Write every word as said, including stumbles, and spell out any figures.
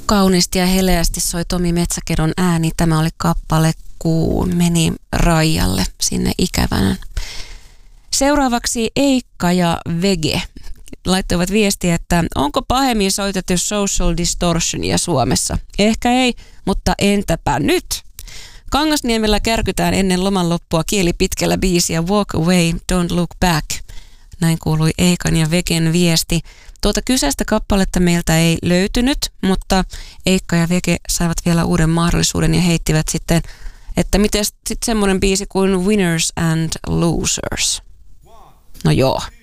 Kauniisti ja heleästi soi Tomi Metsäkedon ääni. Tämä oli kappale Kuu meni raijalle sinne ikävänä. Seuraavaksi Eikka ja Vege laittoivat viestiä, että onko pahemmin soitettu Social Distortionia Suomessa? Ehkä ei, mutta entäpä nyt? Kangasniemellä kärkytään ennen loman loppua kieli pitkällä biisiä Walk Away, Don't Look Back. Näin kuului Eikan ja Vegen viesti. Tuota kyseistä kappaletta meiltä ei löytynyt, mutta Eikka ja Vege saivat vielä uuden mahdollisuuden ja heittivät sitten, että miten sitten semmoinen biisi kuin Winners and Losers. No joo.